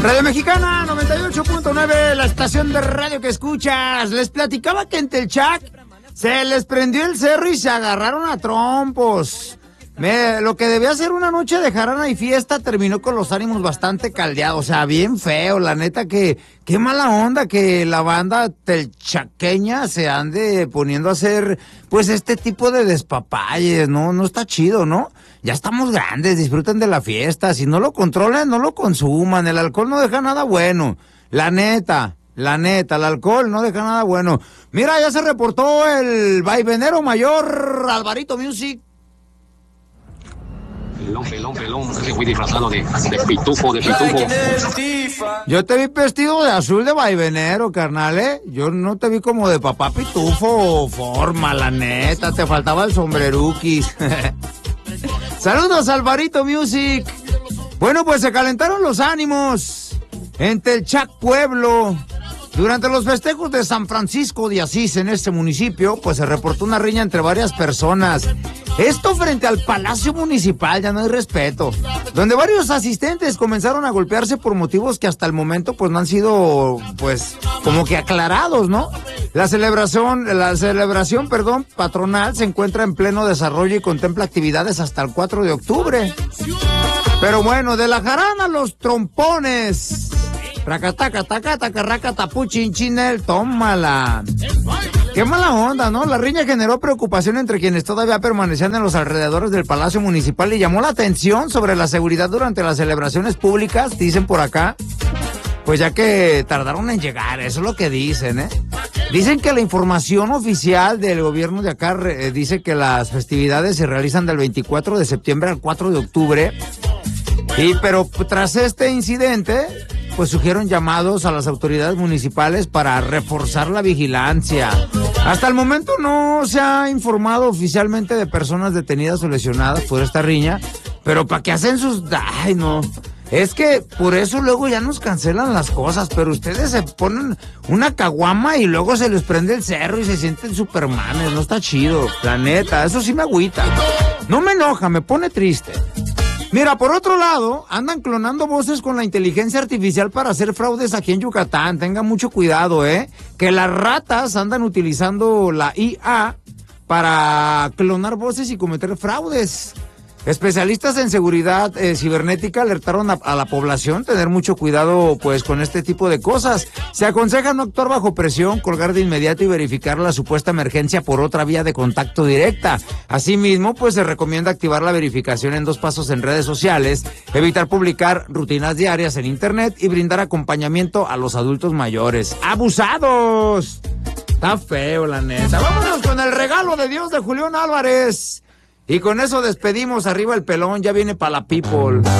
Radio Mexicana 98.9, la estación de radio que escuchas. Les platicaba que en Telchac se les prendió el cerro y se agarraron a trompos. Lo que debía ser una noche de jarana y fiesta terminó con los ánimos bastante caldeados, o sea, bien feo, la neta que qué mala onda que la banda telchaqueña se ande poniendo a hacer pues este tipo de despapalles, no está chido, ¿no? Ya estamos grandes, disfruten de la fiesta, si no lo controlan, no lo consuman, el alcohol no deja nada bueno, la neta, el alcohol no deja nada bueno. Mira, ya se reportó el vaivenero mayor Alvarito Music. Pelón, ese güey disfrazado de pitufo. Yo te vi vestido de azul de vaivenero, carnal, ¿eh? Yo no te vi como de papá pitufo forma, la neta, te faltaba el sombreruquis. Saludos, Alvarito Music. Bueno, pues se calentaron los ánimos en Telchac, Pueblo. Durante los festejos de San Francisco de Asís en este municipio, pues se reportó una riña entre varias personas. Esto frente al Palacio Municipal, ya no hay respeto, donde varios asistentes comenzaron a golpearse por motivos que hasta el momento pues no han sido pues como que aclarados, ¿no? La celebración patronal se encuentra en pleno desarrollo y contempla actividades hasta el 4 de octubre. Pero bueno, de la jarana a los trompones. Racataca, taca, raca, tapuchinchinel, tómala. Qué mala onda, ¿no? La riña generó preocupación entre quienes todavía permanecían en los alrededores del Palacio Municipal y llamó la atención sobre la seguridad durante las celebraciones públicas, dicen por acá. Pues ya que tardaron en llegar, eso es lo que dicen, ¿eh? Dicen que la información oficial del gobierno de acá dice que las festividades se realizan del 24 de septiembre al 4 de octubre. Pero tras este incidente, pues surgieron llamados a las autoridades municipales para reforzar la vigilancia. Hasta el momento no se ha informado oficialmente de personas detenidas o lesionadas por esta riña, pero ¿para qué hacen sus...? Ay, no. Es que por eso luego ya nos cancelan las cosas, pero ustedes se ponen una caguama y luego se les prende el cerro y se sienten supermanes, no está chido, la neta, eso sí me agüita. No me enoja, me pone triste. Mira, por otro lado, andan clonando voces con la inteligencia artificial para hacer fraudes aquí en Yucatán. Tengan mucho cuidado, que las ratas andan utilizando la IA para clonar voces y cometer fraudes. Especialistas en seguridad cibernética alertaron a la población tener mucho cuidado pues con este tipo de cosas. Se aconseja no actuar bajo presión, colgar de inmediato y verificar la supuesta emergencia por otra vía de contacto directa. Asimismo, pues se recomienda activar la verificación en 2 pasos en redes sociales, evitar publicar rutinas diarias en internet y brindar acompañamiento a los adultos mayores. ¡Abusados! Está feo, la neta. Vámonos con el regalo de Dios de Julián Álvarez. Y con eso despedimos. Arriba el pelón, ya viene para la people.